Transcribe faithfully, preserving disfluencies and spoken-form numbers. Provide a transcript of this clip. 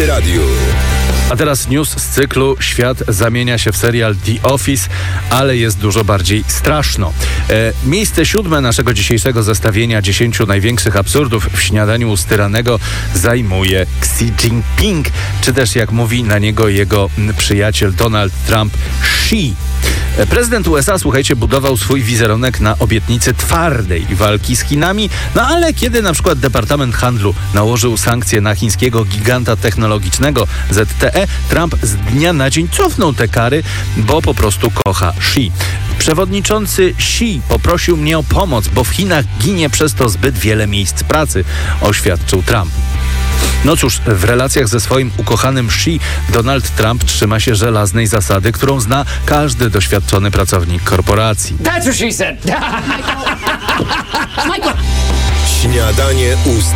Radio. A teraz news z cyklu Świat zamienia się w serial The Office, ale jest dużo bardziej straszno. E, miejsce siódme naszego dzisiejszego zestawienia dziesięciu największych absurdów w śniadaniu u Styranego zajmuje Xi Jinping, czy też jak mówi na niego jego przyjaciel Donald Trump, Xi. Prezydent U S A, słuchajcie, budował swój wizerunek na obietnicy twardej walki z Chinami, no ale kiedy na przykład Departament Handlu nałożył sankcje na chińskiego giganta technologicznego Z T E, Trump z dnia na dzień cofnął te kary, bo po prostu kocha Xi. Przewodniczący Xi poprosił mnie o pomoc, bo w Chinach ginie przez to zbyt wiele miejsc pracy, oświadczył Trump. No cóż, w relacjach ze swoim ukochanym Xi Donald Trump trzyma się żelaznej zasady, którą zna każdy doświadczony pracownik korporacji. That's what she said. Śniadanie u